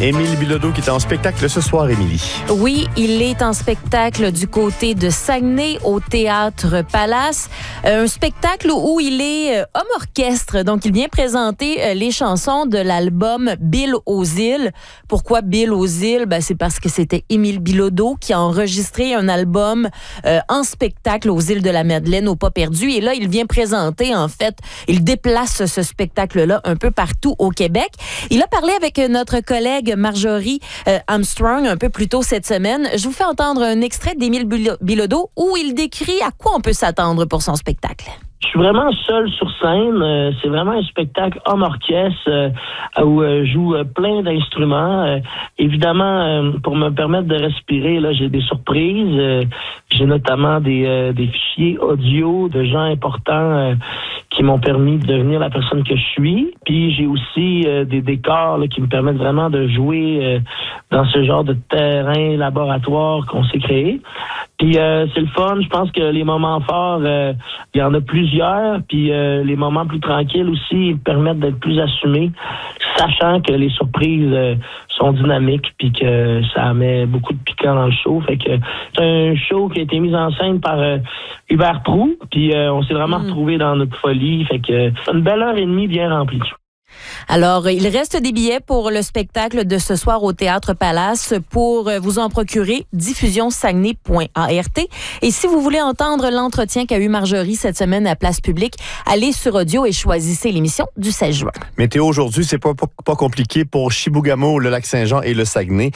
Émile Bilodeau qui est en spectacle ce soir, Émilie. Oui, il est en spectacle du côté de Saguenay au Théâtre Palace. Un spectacle où il est homme-orchestre. Donc, il vient présenter les chansons de l'album Bill aux îles. Pourquoi Bill aux îles? C'est parce que c'était Émile Bilodeau qui a enregistré un album en spectacle aux îles de la Madeleine, au Pas perdu. Et là, il vient présenter, en fait, il déplace ce spectacle-là un peu partout au Québec. Il a parlé avec notre collègue Marjorie Armstrong un peu plus tôt cette semaine. Je vous fais entendre un extrait d'Émile Bilodeau où il décrit à quoi on peut s'attendre pour son spectacle. Je suis vraiment seul sur scène. C'est vraiment un spectacle homme-orchestre où je joue plein d'instruments. Évidemment, pour me permettre de respirer, là, j'ai des surprises. J'ai notamment des fichiers audio de gens importants qui m'ont permis de devenir la personne que je suis. Puis j'ai aussi des décors là, qui me permettent vraiment de jouer dans ce genre de terrain laboratoire qu'on s'est créé. Puis c'est le fun. Je pense que les moments forts, il y en a plusieurs. Puis les moments plus tranquilles aussi permettent d'être plus assumés, sachant que les surprises sont dynamiques puis que ça met beaucoup de piquant dans le show. Fait que c'est un show qui a été mis en scène par Hubert Proulx. Puis on s'est vraiment retrouvés dans notre folie. Fait que c'est une belle heure et demie bien remplie. Alors, il reste des billets pour le spectacle de ce soir au Théâtre Palace. Pour vous en procurer, diffusionsaguenay.art. Et si vous voulez entendre l'entretien qu'a eu Marjorie cette semaine à Place Publique, allez sur Audio et choisissez l'émission du 16 juin. Météo aujourd'hui, c'est pas compliqué pour Chibougamau, le Lac-Saint-Jean et le Saguenay.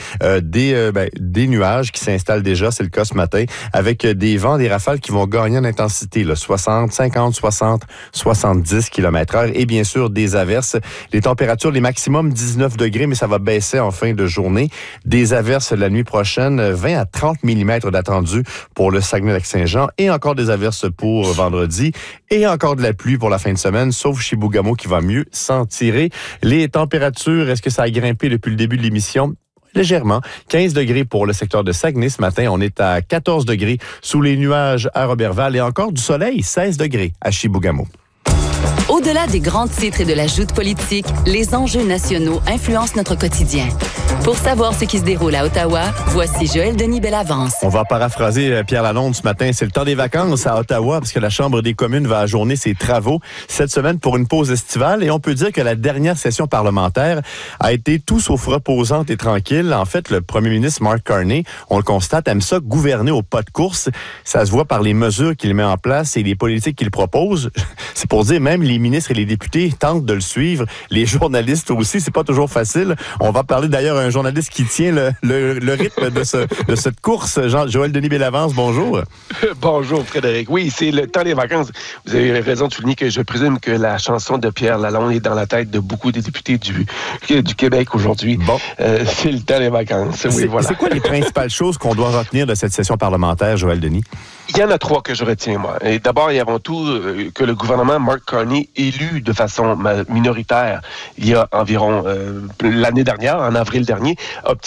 Des nuages qui s'installent déjà, c'est le cas ce matin, avec des vents, des rafales qui vont gagner en intensité, là, 60, 50, 60, 70 km/h et bien sûr des averses. Les températures, les maximums 19 degrés, mais ça va baisser en fin de journée. Des averses la nuit prochaine, 20 à 30 mm d'attendus pour le Saguenay-Lac-Saint-Jean et encore des averses pour vendredi et encore de la pluie pour la fin de semaine, sauf Chibougamau qui va mieux s'en tirer. Les températures, est-ce que ça a grimpé depuis le début de l'émission? Légèrement. 15 degrés pour le secteur de Saguenay. Ce matin, on est à 14 degrés sous les nuages à Roberval et encore du soleil, 16 degrés à Chibougamau. Au-delà des grands titres et de la joute politique, les enjeux nationaux influencent notre quotidien. Pour savoir ce qui se déroule à Ottawa, voici Joël Denis Bellavance. On va paraphraser Pierre Lalonde ce matin. C'est le temps des vacances à Ottawa parce que la Chambre des communes va ajourner ses travaux cette semaine pour une pause estivale. Et on peut dire que la dernière session parlementaire a été tout sauf reposante et tranquille. En fait, le premier ministre Mark Carney, on le constate, aime ça gouverner au pas de course. Ça se voit par les mesures qu'il met en place et les politiques qu'il propose. C'est pour dire même les ministres et les députés tentent de le suivre. Les journalistes aussi, c'est pas toujours facile. On va parler d'ailleurs à un journaliste qui tient le rythme de cette course. Joël Denis Bellavance, bonjour. Bonjour Frédéric. Oui, c'est le temps des vacances. Vous avez raison de souligner que je présume que la chanson de Pierre Lalonde est dans la tête de beaucoup des députés du Québec aujourd'hui. Bon. C'est le temps des vacances. Oui, voilà. C'est quoi les principales choses qu'on doit retenir de cette session parlementaire, Joël Denis? Il y en a trois que je retiens, moi. Et d'abord et avant tout, que le gouvernement Mark Carney, élu de façon minoritaire il y a environ l'année dernière, en avril dernier,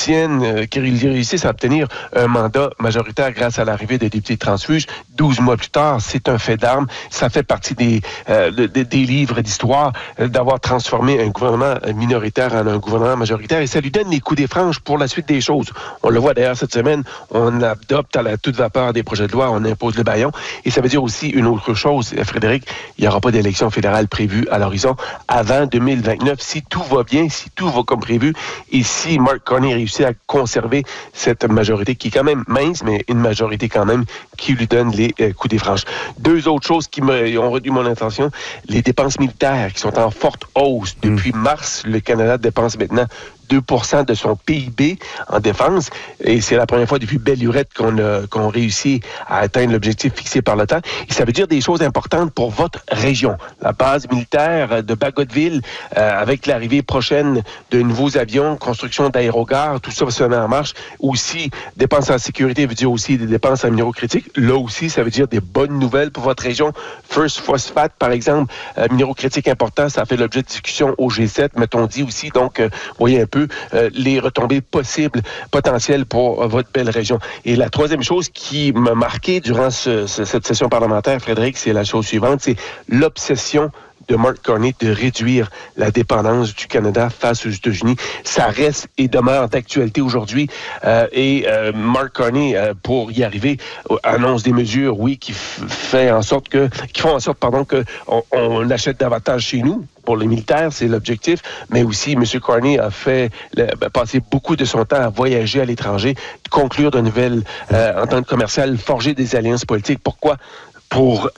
qu'il réussisse à obtenir un mandat majoritaire grâce à l'arrivée des députés transfuges. 12 mois plus tard, c'est un fait d'armes. Ça fait partie des livres d'histoire d'avoir transformé un gouvernement minoritaire en un gouvernement majoritaire. Et ça lui donne les coups des franges pour la suite des choses. On le voit d'ailleurs cette semaine, on adopte à la toute vapeur des projets de loi, on impose le bâillon. Et ça veut dire aussi une autre chose, Frédéric, il n'y aura pas d'élection fédérale prévue à l'horizon avant 2029. Si tout va bien, si tout va comme prévu, et si Mark Carney réussit à conserver cette majorité qui est quand même mince, mais une majorité quand même qui lui donne les coups des franges. Deux autres choses qui ont retenu mon attention, les dépenses militaires qui sont en forte hausse. Depuis mars, le Canada dépense maintenant 2% de son PIB en défense. Et c'est la première fois depuis belle lurette qu'on réussit à atteindre l'objectif fixé par l'OTAN. Et ça veut dire des choses importantes pour votre région. La base militaire de Bagotville, avec l'arrivée prochaine de nouveaux avions, construction d'aérogares, tout ça va se mettre en marche. Aussi, dépenses en sécurité veut dire aussi des dépenses en minéraux critiques. Là aussi, ça veut dire des bonnes nouvelles pour votre région. First Phosphate, par exemple, minéraux critiques importants, ça fait l'objet de discussion au G7, mettons dit aussi. Donc, vous voyez un peu peu les retombées potentielles pour votre belle région. Et la troisième chose qui m'a marqué durant cette session parlementaire, Frédéric, c'est la chose suivante, c'est l'obsession de Mark Carney de réduire la dépendance du Canada face aux États-Unis. Ça reste et demeure d'actualité aujourd'hui. Mark Carney, pour y arriver, annonce des mesures, oui, qui font en sorte que on achète davantage chez nous. Pour les militaires, c'est l'objectif, mais aussi M. Carney a passé beaucoup de son temps à voyager à l'étranger, conclure de nouvelles ententes commerciales, forger des alliances politiques. Pourquoi? Pour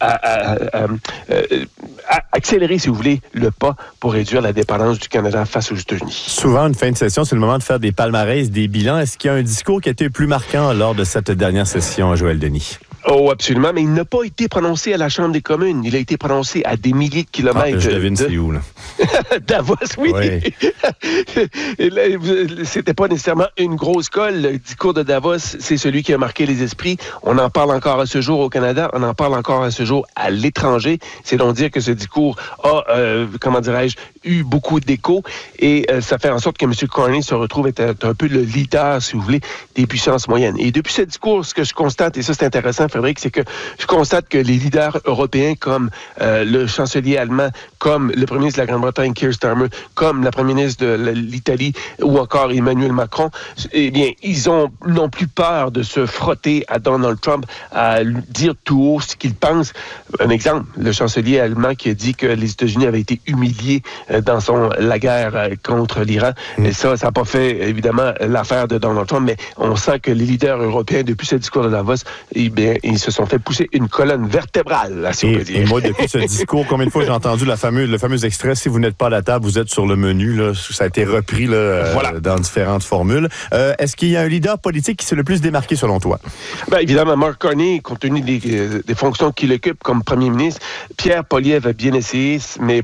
accélérer, si vous voulez, le pas pour réduire la dépendance du Canada face aux États-Unis. Souvent, une fin de session, c'est le moment de faire des palmarès, des bilans. Est-ce qu'il y a un discours qui a été plus marquant lors de cette dernière session, Joël Denis? Oh, absolument, mais il n'a pas été prononcé à la Chambre des communes. Il a été prononcé à des milliers de kilomètres. Je devine c'est où, là? Davos, oui. Oui. C'était pas nécessairement une grosse colle. Le discours de Davos, c'est celui qui a marqué les esprits. On en parle encore à ce jour au Canada. On en parle encore à ce jour à l'étranger. C'est donc dire que ce discours a, eu beaucoup d'écho. Et ça fait en sorte que M. Carney se retrouve être un peu le leader, si vous voulez, des puissances moyennes. Et depuis ce discours, ce que je constate, et ça c'est intéressant, Frédéric, c'est que je constate que les leaders européens comme le chancelier allemand, comme le premier ministre de la Grande-Bretagne, Keir Starmer, comme la première ministre de l'Italie ou encore Emmanuel Macron, eh bien, ils n'ont plus peur de se frotter à Donald Trump, à lui dire tout haut ce qu'ils pensent. Un exemple, le chancelier allemand qui a dit que les États-Unis avaient été humiliés dans la guerre contre l'Iran. Et ça n'a pas fait, évidemment, l'affaire de Donald Trump, mais on sent que les leaders européens, depuis ce discours de Davos, eh bien, ils se sont fait pousser une colonne vertébrale, là, si on peut dire. Et moi, depuis ce discours, combien de fois j'ai entendu le fameux extrait, si vous n'êtes pas à la table, vous êtes sur le menu, là, ça a été repris là, dans différentes formules. Est-ce qu'il y a un leader politique qui s'est le plus démarqué, selon toi? Bien, évidemment, Mark Carney, compte tenu des fonctions qu'il occupe comme premier ministre. Pierre Poilievre a bien essayé, mais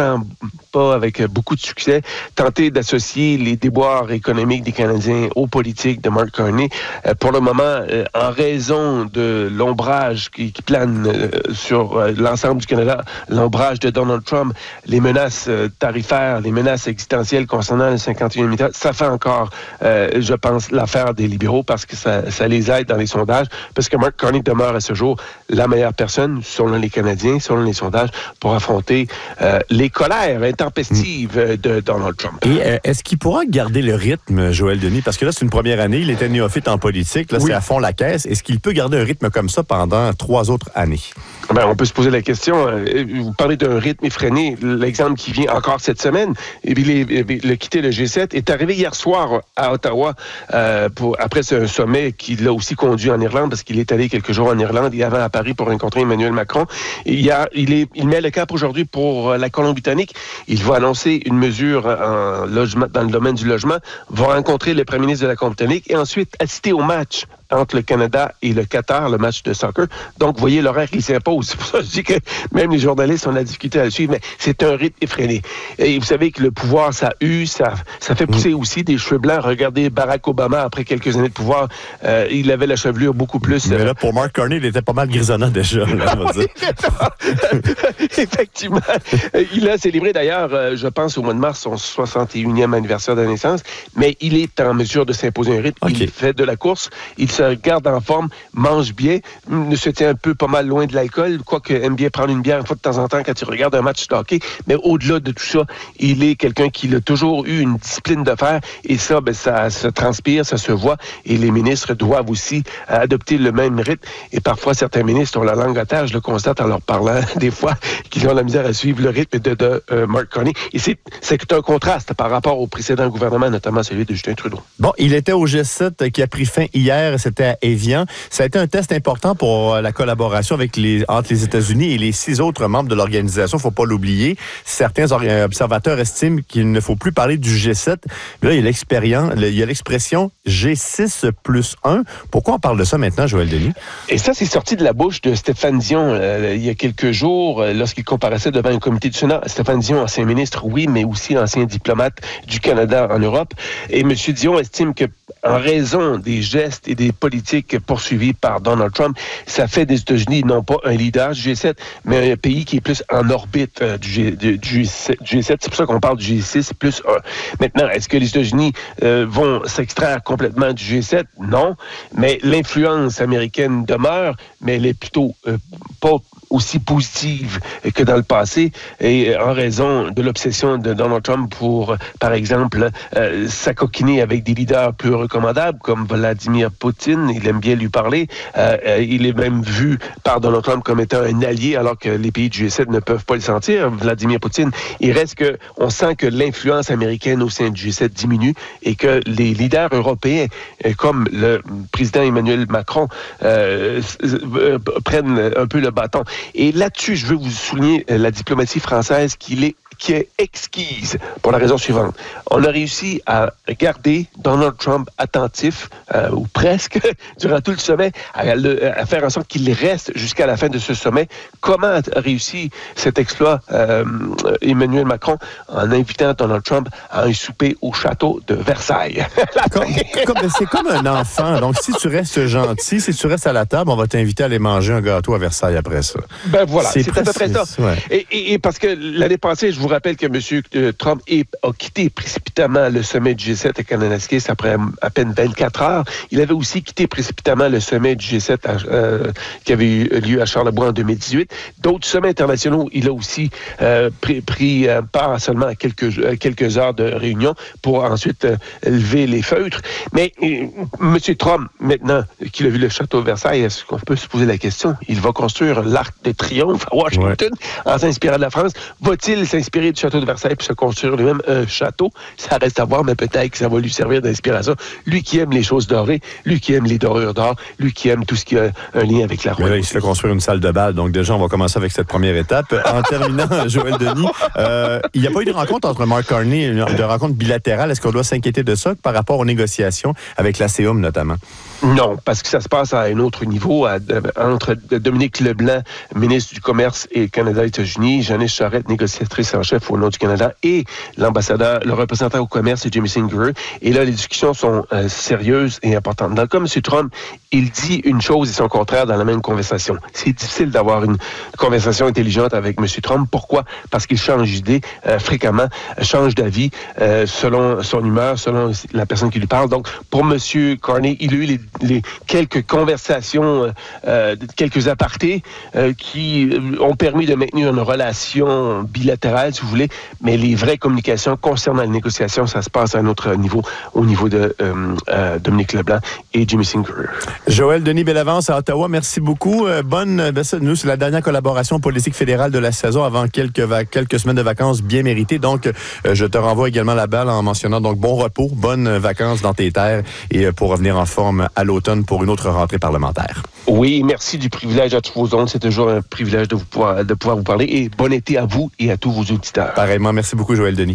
pas avec beaucoup de succès, tenter d'associer les déboires économiques des Canadiens aux politiques de Mark Carney. Pour le moment, en raison de l'ombrage qui plane sur l'ensemble du Canada, l'ombrage de Donald Trump, les menaces tarifaires, les menaces existentielles concernant le 51e État, ça fait encore, je pense, l'affaire des libéraux parce que ça les aide dans les sondages, parce que Mark Carney demeure à ce jour la meilleure personne, selon les Canadiens, selon les sondages, pour affronter les colères intempestives de Donald Trump. Et est-ce qu'il pourra garder le rythme, Joël Denis? Parce que là, c'est une première année, il était néophyte en politique, là, c'est à fond la caisse. Est-ce qu'il peut garder un rythme comme ça pendant 3 autres années? Ben, on peut se poser la question. Vous parlez d'un rythme effréné. L'exemple qui vient encore cette semaine, il a quitté le G7, est arrivé hier soir à Ottawa après ce sommet qui l'a aussi conduit en Irlande, parce qu'il est allé quelques jours en Irlande et avant à Paris pour rencontrer Emmanuel Macron. Il met le cap aujourd'hui pour la Colombie-Britannique. Il va annoncer une mesure dans le domaine du logement, va rencontrer le premier ministre de la Colombie-Britannique et ensuite assister au match entre le Canada et le Qatar, le match de soccer. Donc, vous voyez l'horaire qui s'impose. C'est pour ça que je dis que même les journalistes ont la difficulté à le suivre, mais c'est un rythme effréné. Et vous savez que le pouvoir, ça fait pousser aussi des cheveux blancs. Regardez Barack Obama, après quelques années de pouvoir, il avait la chevelure beaucoup plus... Mais là, pour Mark Carney, il était pas mal grisonnant déjà, là, on va dire. Effectivement. Il a célébré d'ailleurs, je pense, au mois de mars, son 61e anniversaire de naissance, mais il est en mesure de s'imposer un rythme. Okay. Il fait de la course, il se garde en forme, mange bien, ne se tient un peu pas mal loin de l'alcool, quoique aime bien prendre une bière une fois de temps en temps quand il regarde un match de hockey, mais au-delà de tout ça, il est quelqu'un qui a toujours eu une discipline de fer, et ça, ça se transpire, ça se voit, et les ministres doivent aussi adopter le même rythme, et parfois certains ministres ont la langue à terre, je le constate en leur parlant des fois, qu'ils ont la misère à suivre le rythme de Mark Carney, et c'est un contraste par rapport au précédent gouvernement, notamment celui de Justin Trudeau. Bon, il était au G7 qui a pris fin hier, c'était à Évian. Ça a été un test important pour la collaboration entre les États-Unis et les 6 autres membres de l'organisation. Il ne faut pas l'oublier. Certains observateurs estiment qu'il ne faut plus parler du G7. Mais là, il y a l'expression G6+1. Pourquoi on parle de ça maintenant, Joël Denis? Et ça, c'est sorti de la bouche de Stéphane Dion il y a quelques jours, lorsqu'il comparaissait devant un comité du Sénat. Stéphane Dion, ancien ministre, oui, mais aussi ancien diplomate du Canada en Europe. Et M. Dion estime que en raison des gestes et des politique poursuivie par Donald Trump. Ça fait des États-Unis non pas un leader du G7, mais un pays qui est plus en orbite du G7. C'est pour ça qu'on parle du G6, c'est plus un. Maintenant, est-ce que les États-Unis vont s'extraire complètement du G7? Non, mais l'influence américaine demeure, mais elle est plutôt pas aussi positive que dans le passé, et en raison de l'obsession de Donald Trump pour, par exemple, s'acoquiner avec des leaders plus recommandables, comme Vladimir Poutine. Il aime bien lui parler. Il est même vu par Donald Trump comme étant un allié, alors que les pays du G7 ne peuvent pas le sentir. Vladimir Poutine, il reste que, on sent que l'influence américaine au sein du G7 diminue et que les leaders européens, comme le président Emmanuel Macron, prennent un peu le bâton. Et là-dessus, je veux vous souligner la diplomatie française qui est exquise pour la raison suivante. On a réussi à garder Donald Trump attentif, ou presque, durant tout le sommet, à faire en sorte qu'il reste jusqu'à la fin de ce sommet. Comment a réussi cet exploit Emmanuel Macron en invitant Donald Trump à un souper au château de Versailles? C'est comme un enfant. Donc, si tu restes gentil, si tu restes à la table, on va t'inviter à aller manger un gâteau à Versailles après ça. Ben voilà, c'est à peu près ça. Ouais. Et parce que l'année passée, je vous rappelle que M. Trump a quitté précipitamment le sommet du G7 à Kananaskis après à peine 24 heures. Il avait aussi quitté précipitamment le sommet du G7 qui avait eu lieu à Charlevoix en 2018. D'autres sommets internationaux, il a aussi pris part seulement à quelques heures de réunion pour ensuite lever les feutres. Mais M. Trump, maintenant qu'il a vu le château de Versailles, est-ce qu'on peut se poser la question? Il va construire l'Arc de Triomphe à Washington en s'inspirant de la France. Va-t-il s'inspirer du château de Versailles puis se construire lui-même un château? Ça reste à voir, mais peut-être que ça va lui servir d'inspiration. Lui qui aime les choses dorées, lui qui aime les dorures d'or, lui qui aime tout ce qui a un lien avec la royauté. Il se fait construire une salle de bal, donc déjà, on va commencer avec cette première étape. En terminant, Joël Denis, il n'y a pas eu de rencontre entre Mark Carney, de rencontre bilatérale. Est-ce qu'on doit s'inquiéter de ça par rapport aux négociations avec l'ASEUM notamment? Non, parce que ça se passe à un autre niveau, entre Dominique Leblanc, ministre du Commerce et Canada-États-Unis, Janice Charette, négociatrice en chef au nom du Canada, et l'ambassadeur, le représentant au commerce, c'est Jimmy Singer. Et là, les discussions sont sérieuses et importantes. Dans le cas de M. Trump, il dit une chose et son contraire dans la même conversation. C'est difficile d'avoir une conversation intelligente avec M. Trump. Pourquoi? Parce qu'il change d'idée fréquemment, change d'avis selon son humeur, selon la personne qui lui parle. Donc, pour M. Carney, il a eu les quelques conversations, quelques apartés qui ont permis de maintenir une relation bilatérale, si vous voulez, mais les vraies communications concernant les négociations, ça se passe à un autre niveau, au niveau de Dominique Leblanc et Jimmy Singer. Joël Denis Bellavance à Ottawa, merci beaucoup. Nous, c'est la dernière collaboration politique fédérale de la saison avant quelques semaines de vacances bien méritées. Donc, je te renvoie également la balle en mentionnant donc bon repos, bonnes vacances dans tes terres et pour revenir en forme à l'automne pour une autre rentrée parlementaire. Oui, merci du privilège à tous vos ondes. C'est toujours un privilège de pouvoir vous parler. Et bon été à vous et à tous vos auditeurs. Pareillement, merci beaucoup, Joël Denis.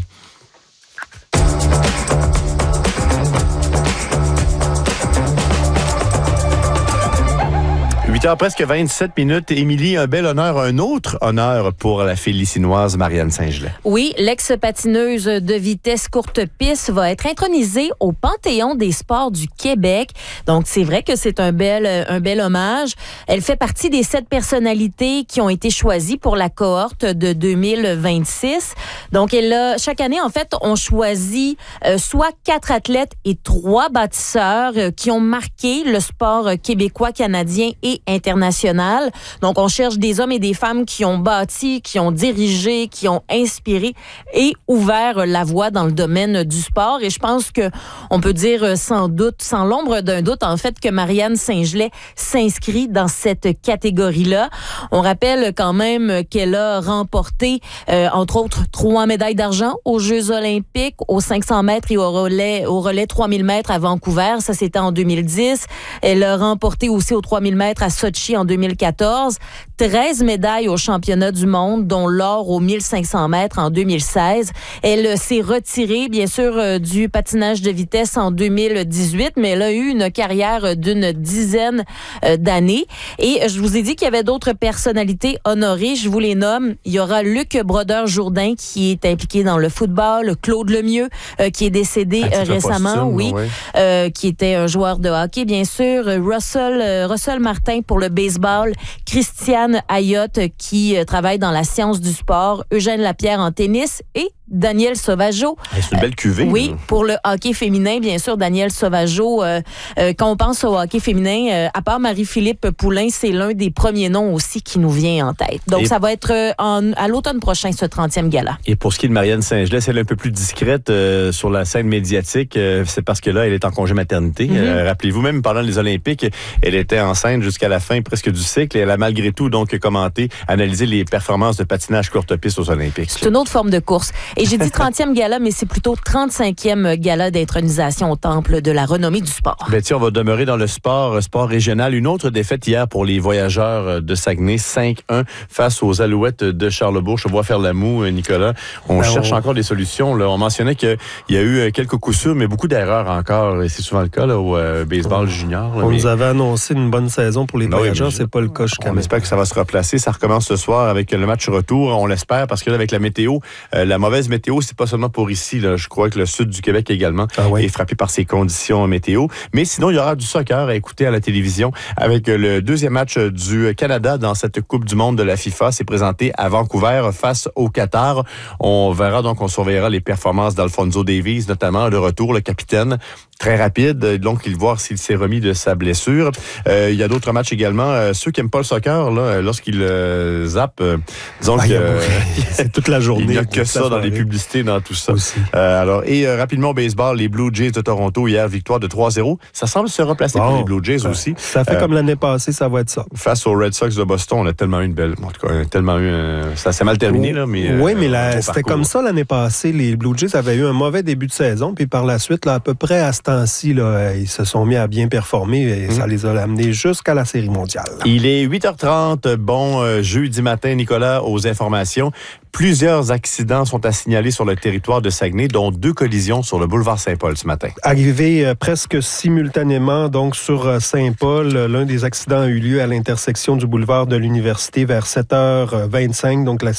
8h presque 27 minutes. Émilie, un autre honneur pour la Félicinoise Marianne Saint-Gelais. Oui, l'ex-patineuse de vitesse courte piste va être intronisée au Panthéon des sports du Québec. Donc, c'est vrai que c'est un bel hommage. Elle fait partie des 7 personnalités qui ont été choisies pour la cohorte de 2026. Donc, chaque année, en fait, on choisit soit 4 athlètes et 3 bâtisseurs qui ont marqué le sport québécois, canadien et international. Donc, on cherche des hommes et des femmes qui ont bâti, qui ont dirigé, qui ont inspiré et ouvert la voie dans le domaine du sport. Et je pense que on peut dire sans doute, sans l'ombre d'un doute, en fait, que Marianne Saint-Gelais s'inscrit dans cette catégorie-là. On rappelle quand même qu'elle a remporté, entre autres, 3 médailles d'argent aux Jeux olympiques, aux 500 mètres et au relais 3000 mètres à Vancouver. Ça, c'était en 2010. Elle a remporté aussi aux 3000 mètres à Sochi en 2014, 13 médailles aux championnats du monde, dont l'or aux 1500 mètres en 2016. Elle s'est retirée, bien sûr, du patinage de vitesse en 2018, mais elle a eu une carrière d'une dizaine d'années. Et je vous ai dit qu'il y avait d'autres personnalités honorées. Je vous les nomme. Il y aura Luc Brodeur-Jourdain, qui est impliqué dans le football, Claude Lemieux, qui est décédé récemment, qui était un joueur de hockey, bien sûr, Russell Martin pour le baseball, Christiane Ayotte qui travaille dans la science du sport, Eugène Lapierre en tennis et Daniel Sauvageau. C'est une belle cuvée. Oui, pour le hockey féminin, bien sûr, Daniel Sauvageau. Quand on pense au hockey féminin, à part Marie-Philippe Poulain, c'est l'un des premiers noms aussi qui nous vient en tête. Donc, ça va être à l'automne prochain, ce 30e gala. Et pour ce qui est de Marianne Saint-Gelais, elle est un peu plus discrète sur la scène médiatique. C'est parce que là, elle est en congé maternité. Rappelez-vous, même pendant les Olympiques, elle était enceinte jusqu'à la fin presque du cycle et elle a malgré tout donc commenté, analysé les performances de patinage courte piste aux Olympiques. C'est une autre forme de course. Et j'ai dit 30e gala, mais c'est plutôt 35e gala d'intronisation au temple de la renommée du sport. Ben, on va demeurer dans le sport régional. Une autre défaite hier pour les voyageurs de Saguenay, 5-1 face aux Alouettes de Charlebourg. Je vois faire la moue, Nicolas. On cherche encore des solutions. Là. On mentionnait qu'il y a eu quelques coups sûrs, mais beaucoup d'erreurs encore. Et c'est souvent le cas là, au baseball junior. Là, on nous avait annoncé une bonne saison pour les voyageurs. C'est pas le cas jusqu'à maintenant. On espère que ça va se replacer. Ça recommence ce soir avec le match retour. On l'espère parce que là, avec la météo, la mauvaise météo, c'est pas seulement pour ici. Là. Je crois que le sud du Québec également est frappé par ces conditions météo. Mais sinon, il y aura du soccer à écouter à la télévision avec le deuxième match du Canada dans cette Coupe du monde de la FIFA. C'est présenté à Vancouver face au Qatar. On verra donc, on surveillera les performances d'Alphonso Davies, notamment le retour, le capitaine. Très rapide, donc il voir s'il s'est remis de sa blessure. Il y a d'autres matchs également. Ceux qui n'aiment pas le soccer, là, lorsqu'ils zappent, disons que c'est toute la journée. Il n'y a que ça dans les publicités, dans tout ça. Rapidement au baseball, les Blue Jays de Toronto, hier, victoire de 3-0. Ça semble se replacer pour les Blue Jays aussi. Ça fait comme l'année passée, ça va être ça. Face aux Red Sox de Boston, on a tellement eu une belle... En tout cas, ça s'est mal terminé, là, mais... Oui, mais c'était comme ça l'année passée. Les Blue Jays avaient eu un mauvais début de saison, puis par la suite, là, à peu près à ce temps-ci, là, ils se sont mis à bien performer et ça les a amenés jusqu'à la Série mondiale. Il est 8h30. Bon jeudi matin, Nicolas, aux informations. Plusieurs accidents sont à signaler sur le territoire de Saguenay, dont 2 collisions sur le boulevard Saint-Paul ce matin. Arrivé presque simultanément donc sur Saint-Paul, l'un des accidents a eu lieu à l'intersection du boulevard de l'Université vers 7h25. Donc la